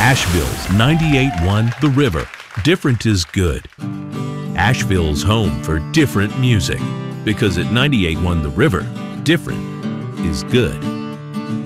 Asheville's 98.1 The River. Different is good. Asheville's home for different music. Because at 98.1 The River, different is good.